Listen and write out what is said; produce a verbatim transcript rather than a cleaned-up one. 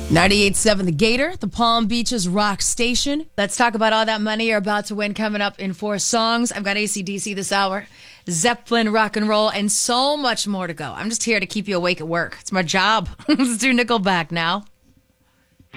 ninety-eight point seven The Gator, the Palm Beaches rock station. Let's talk about all that money you're about to win coming up in four songs. I've got A C D C this hour, Zeppelin, rock and roll, and so much more to go. I'm just here to keep you awake at work. It's my job. Let's do Nickelback now.